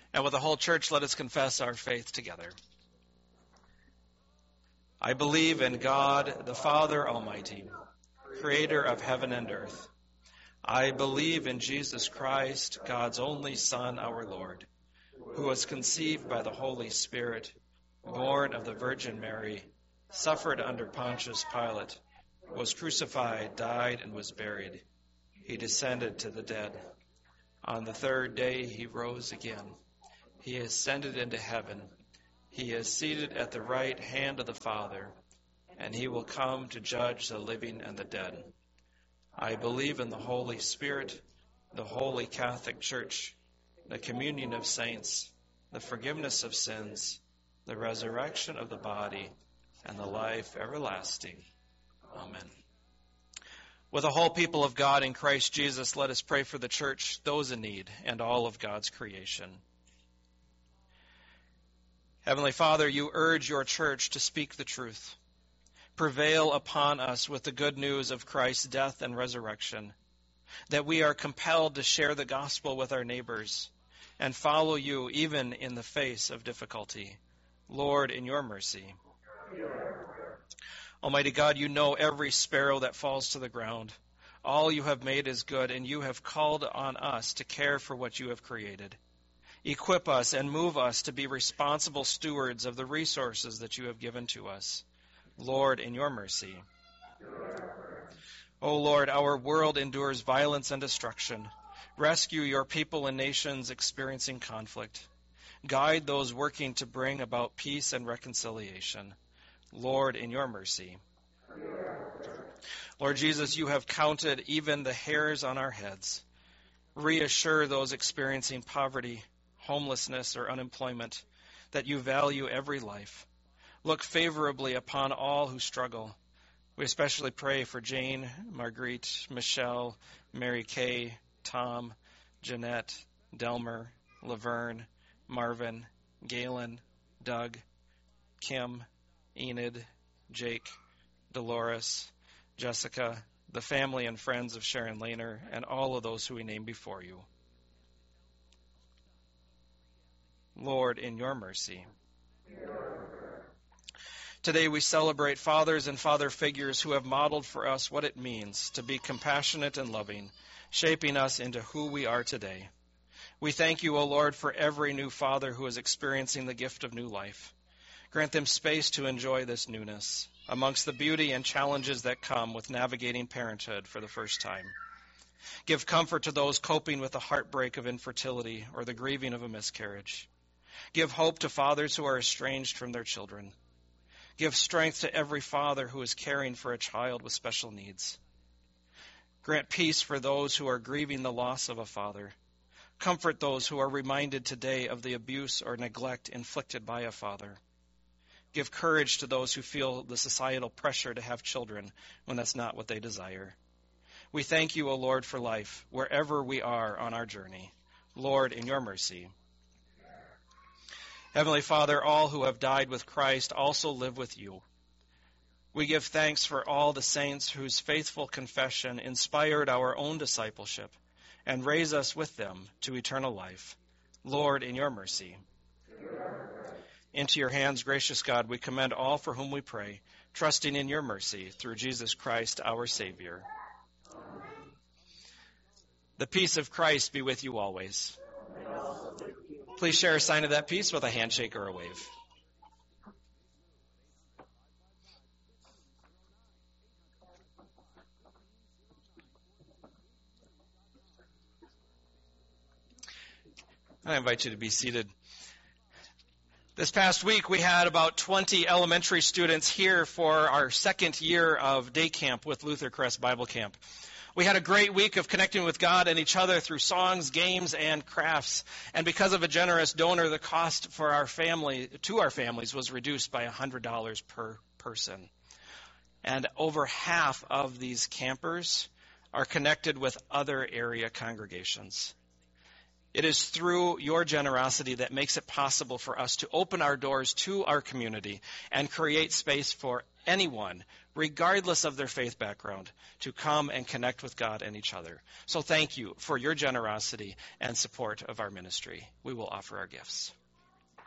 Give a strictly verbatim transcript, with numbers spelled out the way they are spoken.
And with the whole church, let us confess our faith together. I believe in God, the Father Almighty, creator of heaven and earth. I believe in Jesus Christ, God's only Son, our Lord, who was conceived by the Holy Spirit, born of the Virgin Mary, suffered under Pontius Pilate, was crucified, died, and was buried. He descended to the dead. On the third day he rose again. He ascended into heaven. He is seated at the right hand of the Father, and he will come to judge the living and the dead. I believe in the Holy Spirit, the Holy Catholic Church, the communion of saints, the forgiveness of sins, the resurrection of the body, and the life everlasting. Amen. With the whole people of God in Christ Jesus, let us pray for the church, those in need, and all of God's creation. Heavenly Father, you urge your church to speak the truth. Prevail upon us with the good news of Christ's death and resurrection, that we are compelled to share the gospel with our neighbors and follow you even in the face of difficulty. Lord, in your mercy. Almighty God, you know every sparrow that falls to the ground. All you have made is good, and you have called on us to care for what you have created. Equip us and move us to be responsible stewards of the resources that you have given to us. Lord, in your mercy. O Lord, our world endures violence and destruction. Rescue your people and nations experiencing conflict. Guide those working to bring about peace and reconciliation. Lord, in your mercy. Lord Jesus, you have counted even the hairs on our heads. Reassure those experiencing poverty, homelessness, or unemployment that you value every life. Look favorably upon all who struggle. We especially pray for Jane, Marguerite, Michelle, Mary Kay, Tom, Jeanette, Delmer, Laverne, Marvin, Galen, Doug, Kim, Enid, Jake, Dolores, Jessica, the family and friends of Sharon Lehner, and all of those who we name before you. Lord, in your mercy. Today we celebrate fathers and father figures who have modeled for us what it means to be compassionate and loving, shaping us into who we are today. We thank you, O Lord, for every new father who is experiencing the gift of new life. Grant them space to enjoy this newness amongst the beauty and challenges that come with navigating parenthood for the first time. Give comfort to those coping with the heartbreak of infertility or the grieving of a miscarriage. Give hope to fathers who are estranged from their children. Give strength to every father who is caring for a child with special needs. Grant peace for those who are grieving the loss of a father. Comfort those who are reminded today of the abuse or neglect inflicted by a father. Give courage to those who feel the societal pressure to have children when that's not what they desire. We thank you, O Lord, for life, wherever we are on our journey. Lord, in your mercy. Heavenly Father, all who have died with Christ also live with you. We give thanks for all the saints whose faithful confession inspired our own discipleship and raise us with them to eternal life. Lord, in your mercy. Into your hands, gracious God, we commend all for whom we pray, trusting in your mercy through Jesus Christ, our Savior. The peace of Christ be with you always. Please share a sign of that peace with a handshake or a wave. I invite you to be seated. This past week, we had about twenty elementary students here for our second year of day camp with Luther Crest Bible Camp. We had a great week of connecting with God and each other through songs, games, and crafts. And because of a generous donor, the cost for our family, to our families, was reduced by one hundred dollars per person. And over half of these campers are connected with other area congregations. It is through your generosity that makes it possible for us to open our doors to our community and create space for anyone, regardless of their faith background, to come and connect with God and each other. So thank you for your generosity and support of our ministry. We will offer our gifts.